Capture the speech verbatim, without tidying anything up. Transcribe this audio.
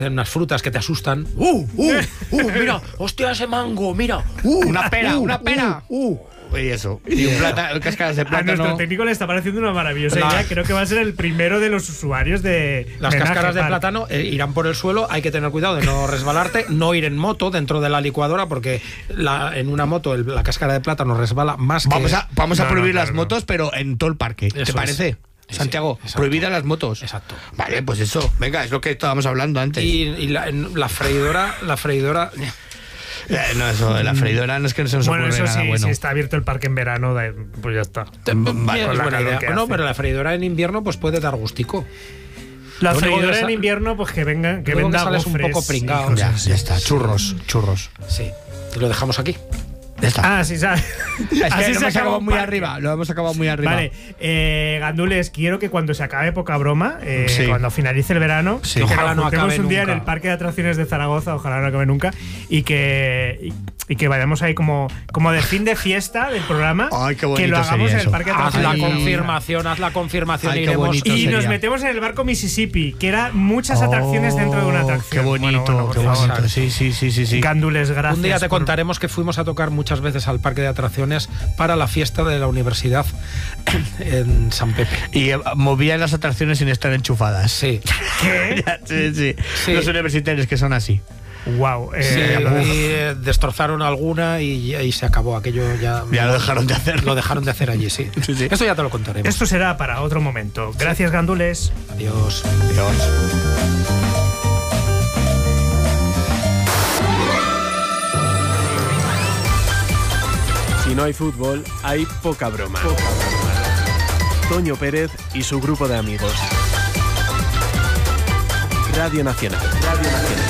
unas frutas que te asustan. ¡Uh! ¡Uh! ¡Uh! ¡Mira! ¡Hostia, ese mango! ¡Mira! ¡Uh! ¡Una pera! Uh, ¡Una pera! ¡Uh! uh. Y eso. Y un plátano, cáscaras de A plátano. nuestro técnico le está pareciendo una maravillosa La- idea. Creo que va a ser el primero de los usuarios de Las Menaje cáscaras de Park. plátano eh, irán por el suelo. Hay que tener cuidado de no resbalarte, no ir en moto dentro de la licuadora, porque la, en una moto el- la cáscara de plátano resbala más Vamos que... a, vamos a No, prohibir no, las claro, no. motos, pero en todo el parque. Eso ¿Te es. parece? Sí, Santiago, exacto. prohibidas las motos. Exacto. Vale, pues eso. Venga, es lo que estábamos hablando antes. Y, y la, en la freidora, la freidora... Eh, no, eso de la freidora no es que no se nos Bueno, ocurre eso nada sí, bueno. si está abierto el parque en verano, da- pues ya está. Vale, es con la buena calor idea. que Bueno, hace. pero la freidora en invierno pues puede dar gustico. La Lo único freidora que en sa- invierno, pues que venga, que Luego que venda sales un gofres poco pringao. y Ya, cosas ya así. está. Churros, churros. Sí. Y lo dejamos aquí. Ya está. Ah, sí, ¿sabes? es Así que lo se hemos acaba acabado un muy parque. arriba. Lo hemos acabado muy arriba. Vale, eh, Gandules, quiero que cuando se acabe Poca Broma, eh, Sí. cuando finalice el verano, Sí. que Ojalá nos no juntemos acabe un día nunca. en el Parque de Atracciones de Zaragoza, ojalá no acabe nunca, y que, y, y que vayamos ahí como, como de fin de fiesta del programa, Ay, qué que bonito lo hagamos sería en el eso. Parque de Haz Atracciones. la de confirmación, haz la confirmación. Ay, y qué iremos. bonito. Y sería. nos metemos en el barco Mississippi, que era muchas atracciones dentro de una atracción. Qué bonito, Bueno, bueno, por qué favor. bonito. Sí, sí, sí, sí. sí. Gandules, gracias. Un día te por- contaremos que fuimos a tocar muchas veces al Parque de Atracciones para la fiesta de la universidad en San Pepe. Y eh, movían las atracciones sin estar enchufadas. Sí. ¿Qué? Ya, sí, sí, Sí. Los universitarios que son así. Wow. Sí, Eh, y eh, destrozaron alguna y, y se acabó aquello. Ya, Ya lo dejaron de hacer. Lo dejaron de hacer allí, sí. Sí, sí. Esto ya te lo contaremos. Esto será para otro momento. Gracias, Gandules. Adiós. Dios. Si no hay fútbol, hay poca broma. Toño Pérez y su grupo de amigos. Radio Nacional.